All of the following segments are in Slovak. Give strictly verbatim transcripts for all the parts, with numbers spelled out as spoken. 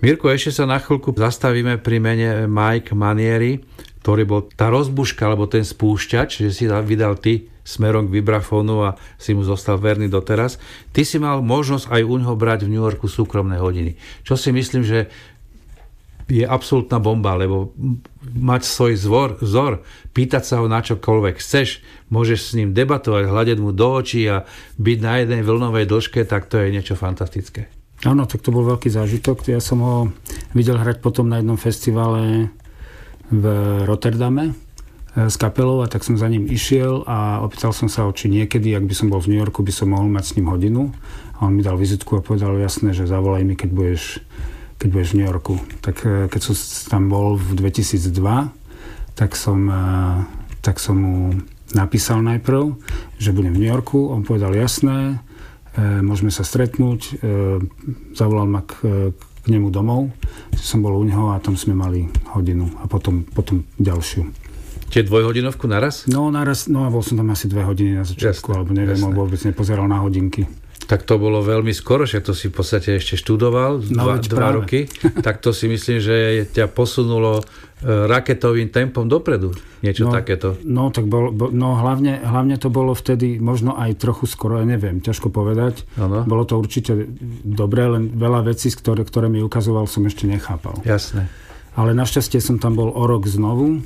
Mirko, ešte sa na chvíľku zastavíme pri mene Mike Manieri, ktorý bol tá rozbuška, alebo ten spúšťač, že si vydal ty smerom k vibrafónu a si mu zostal verný doteraz. Ty si mal možnosť aj u ňoho brať v New Yorku súkromné hodiny. Čo si myslím, že je absolútna bomba, lebo mať svoj zvor, vzor, pýtať sa ho na čokoľvek chceš, môžeš s ním debatovať, hľadať mu do očí a byť na jednej vlnovej dĺžke, tak to je niečo fantastické. Áno, tak to bol veľký zážitok. Ja som ho videl hrať potom na jednom festivale v Rotterdame s kapelou a tak som za ním išiel a opýtal som sa, či niekedy, ak by som bol v New Yorku, by som mohol mať s ním hodinu. A on mi dal vizitku a povedal jasné, že zavolaj mi, keď budeš, keď budeš v New Yorku. Tak keď som tam bol v dvetisícdva, tak som, tak som mu napísal najprv, že budem v New Yorku. On povedal jasné, môžeme sa stretnúť. Zavolal ma k, k nemu domov. Som bol u neho a tam sme mali hodinu a potom, potom ďalšiu. Čiže dvojhodinovku naraz? No naraz, no a bol som tam asi dve hodiny na začiatku, jasne, alebo neviem, jasne. Vôbec nepozeral na hodinky. Tak to bolo veľmi skoro, že to si v podstate ešte študoval, no, dva, dva roky. Tak to si myslím, že ťa posunulo raketovým tempom dopredu. Niečo no, takéto. No tak bol, no hlavne, hlavne to bolo vtedy možno aj trochu skoro, ja neviem, ťažko povedať. Ano. Bolo to určite dobré, len veľa vecí, ktoré, ktoré mi ukazoval, som ešte nechápal. Jasné. Ale našťastie som tam bol o rok znovu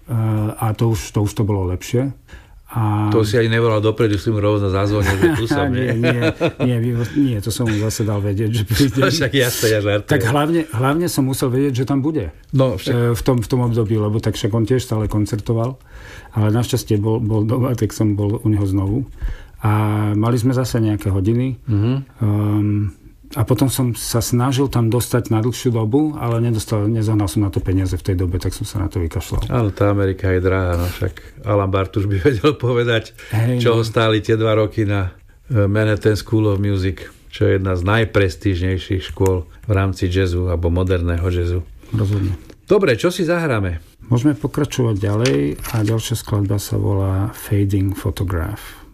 a to už to, už to bolo lepšie. A... To si ani nevolal dopredu, si mu rovno zazvonil, že tu som, nie? nie, nie, nie, nie, to som mu zase dal vedieť, že príde. Však jasne, ja žartujem. Tak hlavne, hlavne som musel vedieť, že tam bude. No, však... v, tom, v tom období, lebo tak však on tiež stále koncertoval, ale našťastie bol, bol doma, tak som bol u neho znovu. A mali sme zase nejaké hodiny. Mm-hmm. Um, A potom som sa snažil tam dostať na dlhšiu dobu, ale nedostal, nezohnal som na to peniaze v tej dobe, tak som sa na to vykašľal. Áno, tá Amerika je drahá, no však Alan Bartuš by vedel povedať, hey, čo ho no. stáli tie dva roky na Manhattan School of Music, čo je jedna z najprestížnejších škôl v rámci jazzu alebo moderného jazzu. Rozumiem. Dobre, čo si zahráme? Môžeme pokračovať ďalej a ďalšia skladba sa volá Fading Photograph.